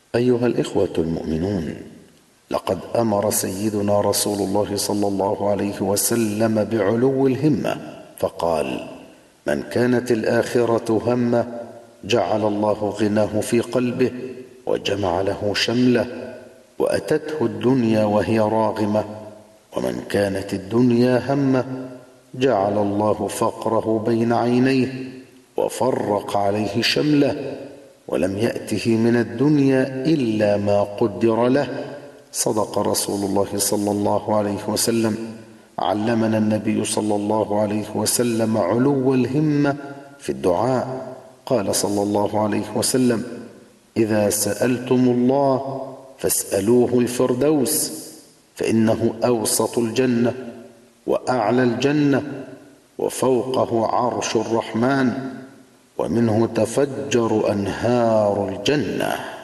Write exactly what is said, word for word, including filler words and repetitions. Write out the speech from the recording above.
أيها الإخوة المؤمنون، لقد أمر سيدنا رسول الله صلى الله عليه وسلم بعلو الهمة، فقال: من كانت الآخرة همه جعل الله غناه في قلبه وجمع له شمله، وأتته الدنيا وهي راغمة. ومن كانت الدنيا همه جعل الله فقره بين عينيه وفرق عليه شمله، ولم يأته من الدنيا إلا ما قدر له. صدق رسول الله صلى الله عليه وسلم. علمنا النبي صلى الله عليه وسلم علو الهمة في الدعاء. قال صلى الله عليه وسلم: إذا سألتم الله فاسألوه الفردوس، فإنه أوسط الجنة وأعلى الجنة وفوقه عرش الرحمن، ومنه تفجر أنهار الجنة.